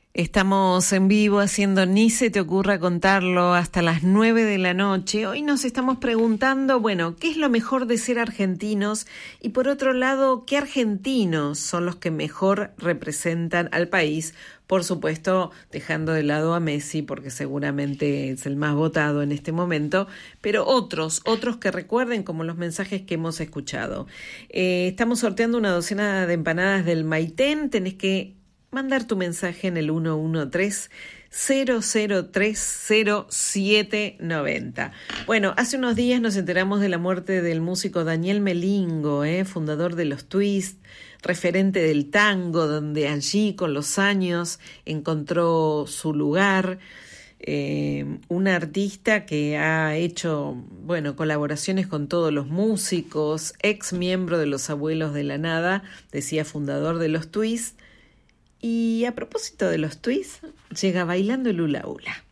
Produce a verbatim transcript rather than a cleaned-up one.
Estamos en vivo haciendo Ni se te ocurra contarlo hasta las nueve de la noche. Hoy nos estamos preguntando, bueno, ¿qué es lo mejor de ser argentinos? Y por otro lado, ¿qué argentinos son los que mejor representan al país? Por supuesto, dejando de lado a Messi, porque seguramente es el más votado en este momento, pero otros, otros que recuerden, como los mensajes que hemos escuchado. Eh, estamos sorteando una docena de empanadas del Maitén. Tenés que mandar tu mensaje en el uno uno tres, cero cero tres, cero siete nueve cero. Bueno, hace unos días nos enteramos de la muerte del músico Daniel Melingo, eh, fundador de los Twist, referente del tango, donde allí con los años encontró su lugar. Eh, un artista que ha hecho, bueno, colaboraciones con todos los músicos, ex miembro de Los Abuelos de la Nada, decía fundador de los Twist. Y a propósito de los Twist, llega Bailando el Hula Hula.